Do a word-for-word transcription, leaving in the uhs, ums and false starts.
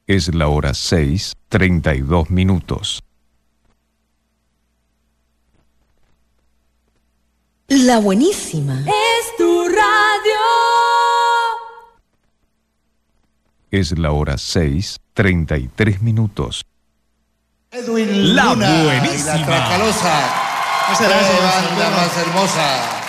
Es la hora seis, treinta y dos minutos. La buenísima. Es tu radio. Es la hora seis, treinta y tres minutos. Edwin La Luna buenísima. y la Tracalosa. Muchas gracias. Qué banda más hermosa.